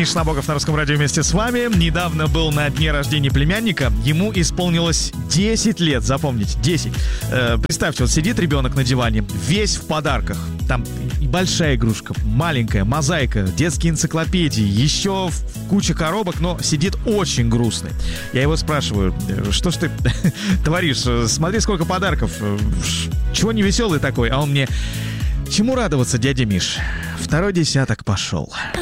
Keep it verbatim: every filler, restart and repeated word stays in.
Миша Набоков на Русском радио вместе с вами. Недавно был на дне рождения племянника. Ему исполнилось десять лет, запомните, десять. Э, представьте, вот сидит ребенок на диване, весь в подарках. Там и большая игрушка, маленькая, мозаика, детские энциклопедии, еще куча коробок, но сидит очень грустный. Я его спрашиваю, что ж ты творишь? Смотри, сколько подарков. Чего не веселый такой? А он мне: чему радоваться, дядя Миш? Второй десяток пошел.